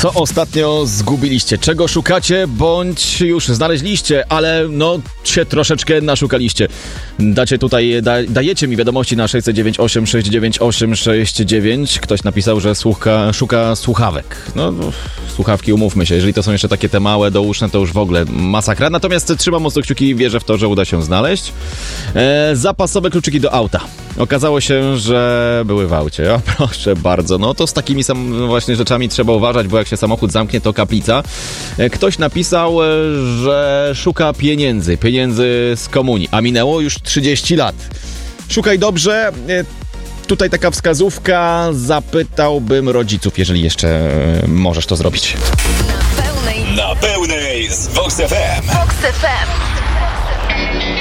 Co ostatnio zgubiliście? Czego szukacie, bądź już znaleźliście, ale się troszeczkę naszukaliście? Dajecie mi wiadomości na 609-869-869. Ktoś napisał, że szuka słuchawek. Słuchawki, umówmy się, jeżeli to są jeszcze takie te małe, douszne, to już w ogóle masakra. Natomiast trzymam mocno kciuki i wierzę w to, że uda się znaleźć. Zapasowe kluczyki do auta. Okazało się, że były w aucie. O, proszę bardzo. To z takimi właśnie rzeczami trzeba uważać, bo jak się samochód zamknie, to kaplica. Ktoś napisał, że szuka pieniędzy z komunii, a minęło już 30 lat. Szukaj dobrze. Tutaj taka wskazówka. Zapytałbym rodziców, jeżeli jeszcze możesz to zrobić. Na pełnej z Vox FM.